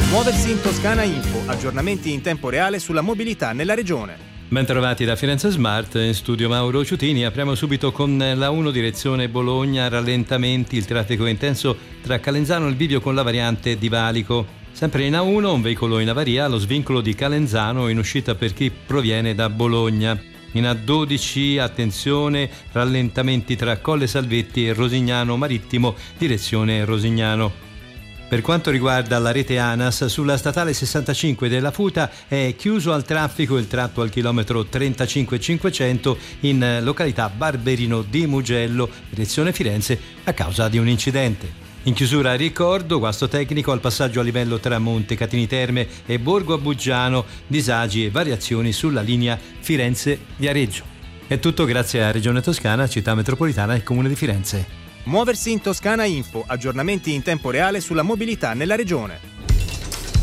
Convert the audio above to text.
Muoversi in Toscana Info, aggiornamenti in tempo reale sulla mobilità nella regione. Bentrovati da Firenze Smart, in studio Mauro Ciutini. Apriamo subito con la 1 direzione Bologna, rallentamenti, il traffico è intenso tra Calenzano e il bivio con la variante di Valico. Sempre in A1 un veicolo in avaria allo svincolo di Calenzano in uscita per chi proviene da Bologna. In A12 attenzione, rallentamenti tra Colle Salvetti e Rosignano Marittimo, direzione Rosignano. Per quanto riguarda la rete ANAS, sulla statale 65 della Futa è chiuso al traffico il tratto al chilometro 35,500 in località Barberino di Mugello, direzione Firenze, a causa di un incidente. In chiusura ricordo, guasto tecnico al passaggio a livello tra Monte Catini Terme e Borgo Abuggiano, disagi e variazioni sulla linea Firenze-Viareggio. È tutto grazie a Regione Toscana, Città Metropolitana e Comune di Firenze. Muoversi in Toscana Info, aggiornamenti in tempo reale sulla mobilità nella regione.